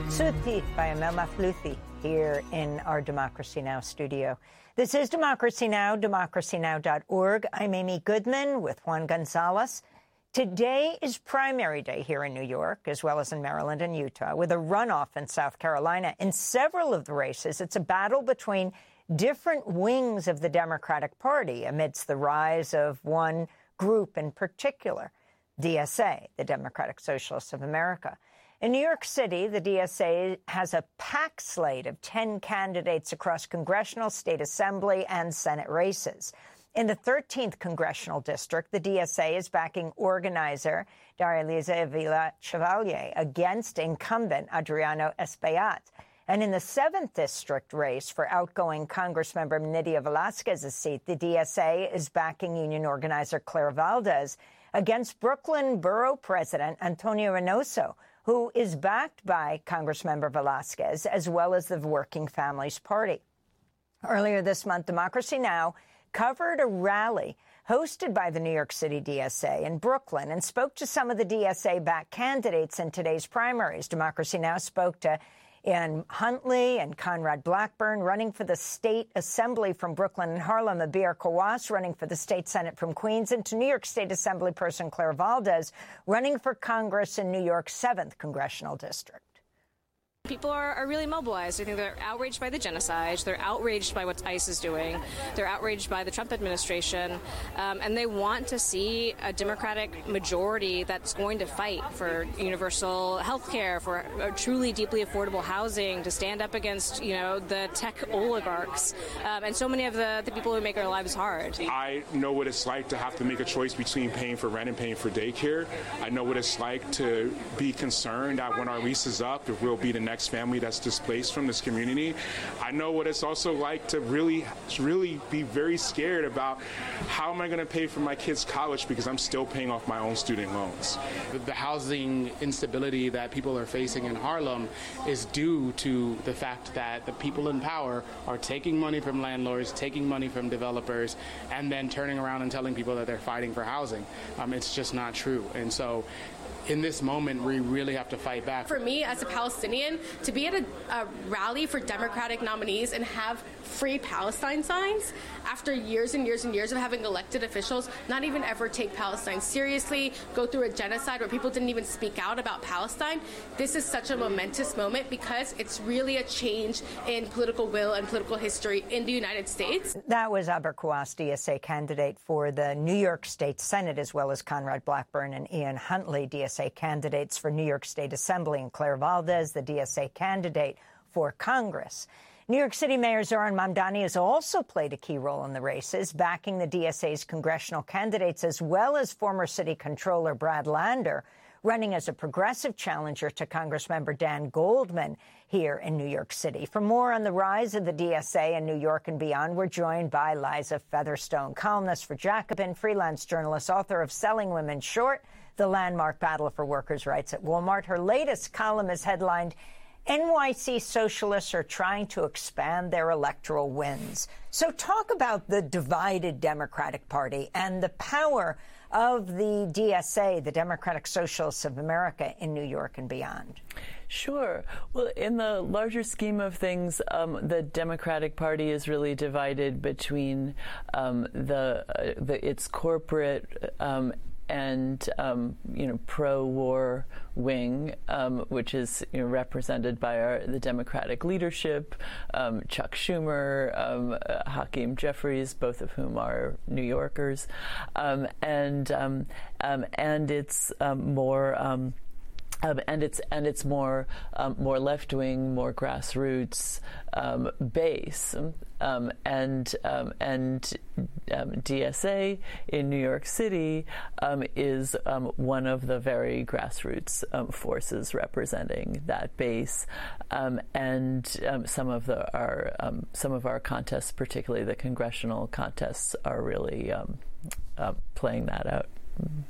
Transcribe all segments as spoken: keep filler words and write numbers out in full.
Suthi by Amel Mathlouthi here in our Democracy Now! Studio. This is Democracy Now!, democracy now dot org. I'm Amy Goodman with Juan Gonzalez. Today is primary day here in New York, as well as in Maryland and Utah, with a runoff in South Carolina. In several of the races, it's a battle between different wings of the Democratic Party amidst the rise of one group in particular, D S A, the Democratic Socialists of America. In New York City, the D S A has a packed slate of ten candidates across congressional, state assembly, and Senate races. In the thirteenth congressional district, the D S A is backing organizer Darya-Liza Avila Chevalier against incumbent Adriano Espaillat. And in the seventh district race for outgoing Congressmember Nydia Velázquez's seat, the D S A is backing union organizer Claire Valdez against Brooklyn Borough President Antonio Reynoso, who is backed by Congressmember Velázquez, as well as the Working Families Party. Earlier this month, Democracy Now! Covered a rally hosted by the New York City D S A in Brooklyn and spoke to some of the D S A-backed candidates in today's primaries. Democracy Now! Spoke to Ian Huntley and Conrad Blackburn, running for the state assembly from Brooklyn and Harlem, Abir Kawas, running for the state senate from Queens, and to New York State Assembly person Claire Valdez, running for Congress in New York's seventh congressional district. People are, are really mobilized. I think they're outraged by the genocide. They're outraged by what ICE is doing. They're outraged by the Trump administration. Um, and they want to see a Democratic majority that's going to fight for universal health care, for a truly deeply affordable housing, to stand up against, you know, the tech oligarchs, um, and so many of the, the people who make our lives hard. I know what it's like to have to make a choice between paying for rent and paying for daycare. I know what it's like to be concerned that when our lease is up, if we'll be the next family that's displaced from this community. I know what it's also like to really, really be very scared about how am I going to pay for my kids' college because I'm still paying off my own student loans. The housing instability that people are facing in Harlem is due to the fact that the people in power are taking money from landlords, taking money from developers, and then turning around and telling people that they're fighting for housing. Um, it's just not true. And so in this moment, we really have to fight back. For me, as a Palestinian, to be at a, a rally for Democratic nominees and have free Palestine signs after years and years and years of having elected officials not even ever take Palestine seriously, go through a genocide where people didn't even speak out about Palestine, this is such a momentous moment because it's really a change in political will and political history in the United States. That was Abir Kawas, D S A candidate for the New York State Senate, as well as Conrad Blackburn and Ian Huntley, D S A candidates for New York State Assembly, and Claire Valdez, the D S A candidate for Congress. New York City Mayor Zohran Mamdani has also played a key role in the races, backing the D S A's congressional candidates, as well as former city controller Brad Lander, running as a progressive challenger to Congressmember Dan Goldman here in New York City. For more on the rise of the D S A in New York and beyond, we're joined by Liza Featherstone, columnist for Jacobin, freelance journalist, author of Selling Women Short, the landmark battle for workers' rights at Walmart. Her latest column is headlined, N Y C Socialists Are Trying to Expand Their Electoral Wins. So talk about the divided Democratic Party and the power of the D S A, the Democratic Socialists of America, in New York and beyond. Sure. Well, in the larger scheme of things, um, the Democratic Party is really divided between um, the, uh, the its corporate um, and, um, you know, pro-war wing, um, which is, you know, represented by our, the Democratic leadership, um, Chuck Schumer, um, uh, Hakeem Jeffries, both of whom are New Yorkers, um, and um, um, and it's um, more. Um, Um, and it's and it's more um, more left wing, more grassroots um, base, um, and um, and um, D S A in New York City um, is um, one of the very grassroots um, forces representing that base, um, and um, some of the our um, some of our contests, particularly the congressional contests, are really um, uh, playing that out. Mm-hmm.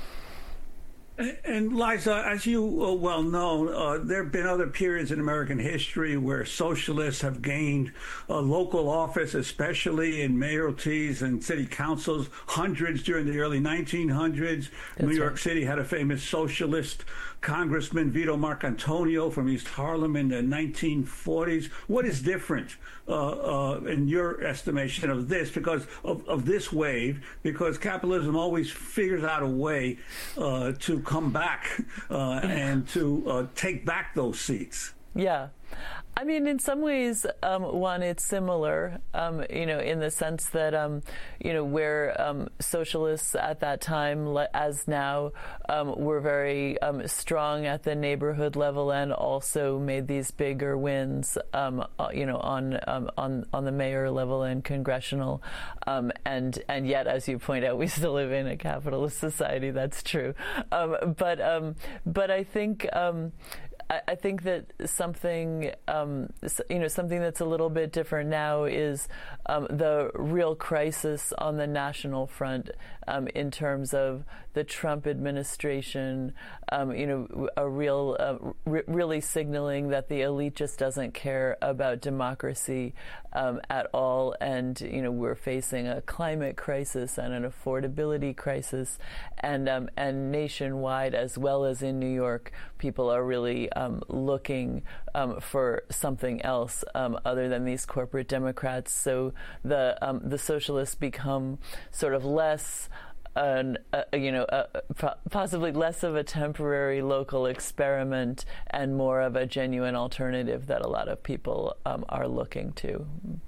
And Liza, as you uh, well know, uh, there have been other periods in American history where socialists have gained uh, local office, especially in mayoralties and city councils, hundreds during the early nineteen hundreds. That's New York right. City had a famous socialist Congressman Vito Marcantonio from East Harlem in the nineteen forties. What is different uh, uh, in your estimation of this, because of, of this wave, because capitalism always figures out a way uh, to come back uh, and to uh, take back those seats? Yeah. I mean, in some ways, um, one, it's similar, um, you know, in the sense that, um, you know, where um, socialists at that time, as now, um, were very um, strong at the neighborhood level and also made these bigger wins, um, uh, you know, on um, on on the mayor level and congressional, um, and and yet, as you point out, we still live in a capitalist society. That's true, um, but um, but I think. Um, I think that something, um, you know, something that's a little bit different now is um, the real crisis on the national front um, in terms of the Trump administration, um, you know, a real, uh, re- really signaling that the elite just doesn't care about democracy um, at all. And, you know, we're facing a climate crisis and an affordability crisis. And, um, and nationwide, as well as in New York, people are really Um, looking um, for something else um, other than these corporate Democrats. So the um, the socialists become sort of less, an, uh, you know, uh, possibly less of a temporary local experiment and more of a genuine alternative that a lot of people um, are looking to.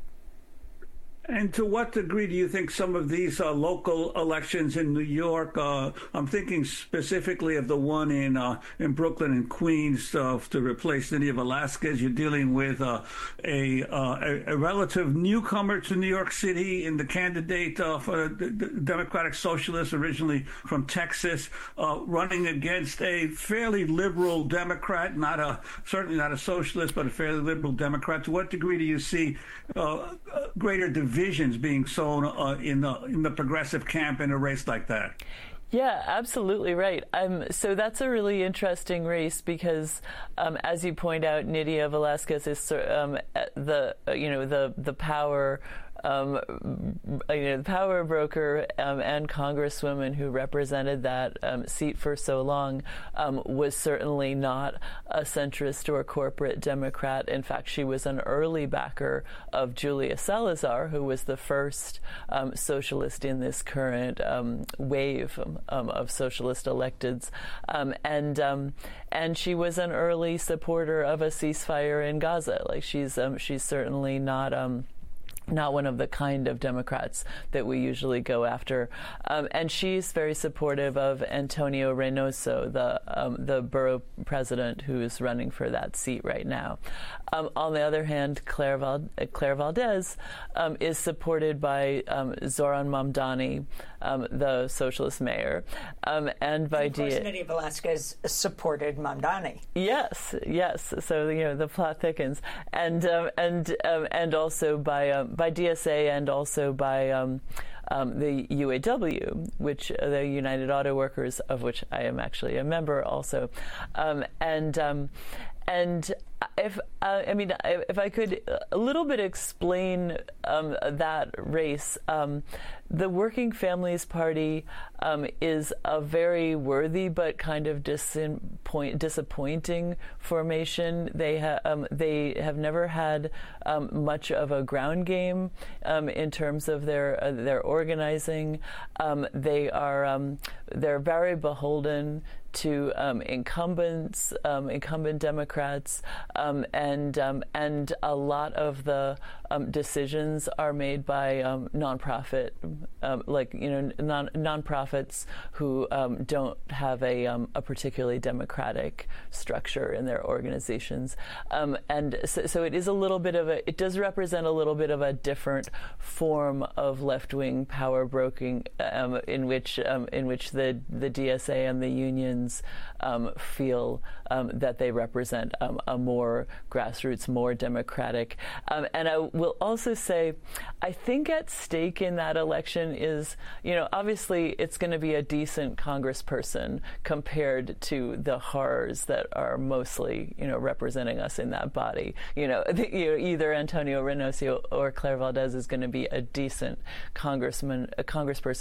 And to what degree do you think some of these uh, local elections in New York, uh, I'm thinking specifically of the one in uh, in Brooklyn and Queens uh, to replace Nydia Velázquez, you're dealing with uh, a, uh, a a relative newcomer to New York City in the candidate uh, for the Democratic Socialists, originally from Texas, uh, running against a fairly liberal Democrat, not a certainly not a socialist, but a fairly liberal Democrat. To what degree do you see uh, greater division Visions being sown uh, in the in the progressive camp in a race like that? Yeah, absolutely right. Um, so that's a really interesting race because, um, as you point out, Nydia Velázquez is um, the you know the the power. Um, you know, the power broker um, and congresswoman who represented that um, seat for so long um, was certainly not a centrist or corporate Democrat. In fact, she was an early backer of Julia Salazar, who was the first um, socialist in this current um, wave um, of socialist electeds, um, and um, and she was an early supporter of a ceasefire in Gaza. Like she's um, she's certainly not. Um, not one of the kind of Democrats that we usually go after. Um, and she's very supportive of Antonio Reynoso, the um, the borough president who is running for that seat right now. Um, on the other hand, Claire, Val- Claire Valdez um, is supported by um, Zoran Mamdani, um, the socialist mayor, um, and by and of course, Nydia Velázquez supported Mamdani. Yes, yes. So you know the plot thickens, and um, and um, and also by um, by D S A and also by um, um, the U A W, which uh, the United Auto Workers, of which I am actually a member also, um, and um, and. If uh, I mean, if I could a little bit explain um, that race, um, the Working Families Party um, is a very worthy but kind of disappoint, disappointing formation. They ha- um, they have never had um, much of a ground game um, in terms of their uh, their organizing. Um, they are um, they're very beholden to um, incumbents, um, incumbent Democrats, um, and um, and a lot of the um, decisions are made by um, nonprofit, um, like you know, non nonprofits who um, don't have a um, a particularly democratic structure in their organizations, um, and so, so it is a little bit of a. It does represent a little bit of a different form of left-wing power broking, um, in which um, in which the the D S A and the unions Um, feel um, that they represent um, a more grassroots, more democratic. Um, and I will also say, I think at stake in that election is, you know, obviously it's going to be a decent congressperson compared to the horrors that are mostly, you know, representing us in that body. You know, the, you know either Antonio Reynoso or Claire Valdez is going to be a decent congressman, a congressperson.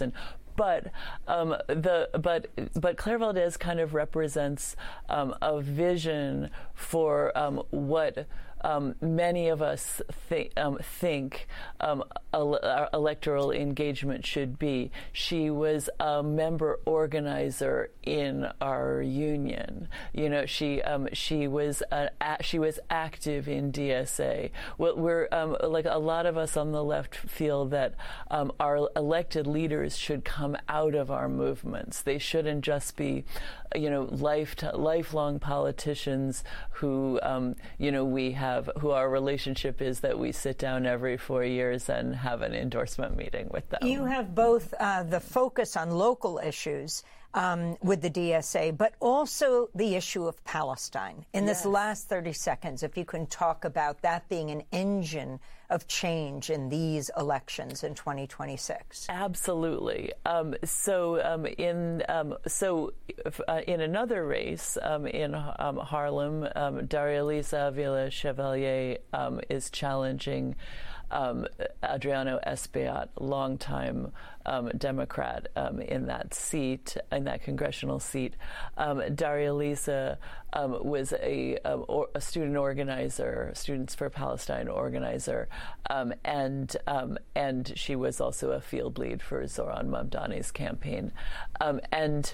But um, the but but Claire Valdez kind of represents um, a vision for um, what um, many of us th- um, think um, ele- electoral engagement should be. She was a member organizer in our union. You know, she um, she was a, a, she was active in D S A. Well, we're um, like a lot of us on the left feel that um, our elected leaders should come out of our movements. They shouldn't just be, you know, life lifelong politicians who um, you know we have who our relationship is that we sit down every four years and have an endorsement meeting with them. You have both uh, the focus on local issues um, with the D S A, but also the issue of Palestine. In this yes. last thirty seconds, if you can talk about that being an engine of change in these elections in twenty twenty-six. Absolutely. Um, so um, in um, so uh, in another race um, in um, Harlem, um, Daria-Lisa Avila Chevalier um, is challenging Um, Adriano Espaillat, longtime um, Democrat um, in that seat, in that congressional seat. Um, Daria-Lisa um, was a, a, or, a student organizer, Students for Palestine organizer, um, and um, and she was also a field lead for Zoran Mamdani's campaign. Um, and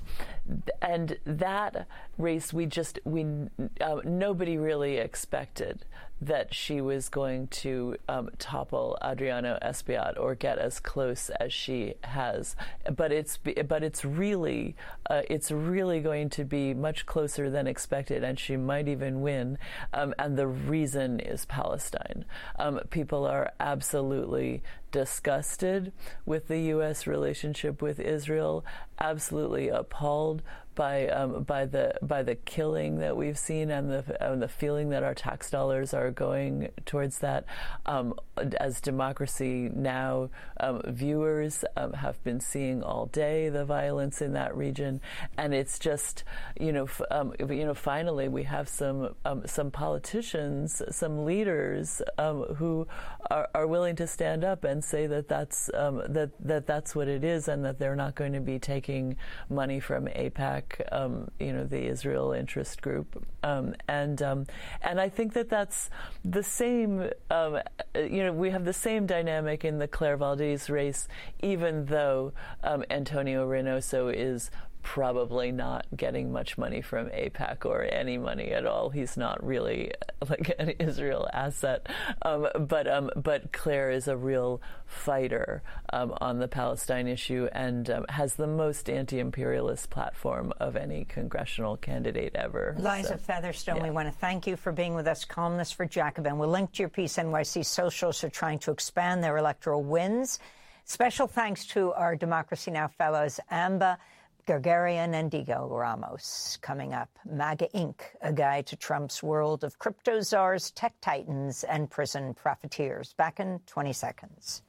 and that race, we just we uh, nobody really expected that she was going to um, topple Adriano Espaillat or get as close as she has, but it's but it's really uh, it's really going to be much closer than expected, and she might even win. Um, and the reason is Palestine. Um, people are absolutely disgusted with the U S relationship with Israel, absolutely appalled by um, by the by the killing that we've seen and the and the feeling that our tax dollars are going towards that. Um, as Democracy Now! Um, viewers um, have been seeing all day the violence in that region, and it's just you know f- um, you know finally we have some um, some politicians, some leaders um, who are, are willing to stand up and say that that's um, that that that's what it is, and that they're not going to be taking money from AIPAC. Um, you know, the Israel Interest Group, um, and um, and I think that that's the same. Um, you know, we have the same dynamic in the Claire Valdez race, even though um, Antonio Reynoso is probably not getting much money from AIPAC or any money at all. He's not really like an Israel asset. Um, but um, but Claire is a real fighter um, on the Palestine issue and um, has the most anti-imperialist platform of any congressional candidate ever. Liza so, Featherstone, yeah. we want to thank you for being with us, columnist for Jacobin. We'll link to your piece. N Y C socialists are trying to expand their electoral wins. Special thanks to our Democracy Now! Fellows, Amba Gargarian and Diego Ramos. Coming up, MAGA Incorporated, a guide to Trump's world of crypto czars, tech titans, and prison profiteers. Back in twenty seconds.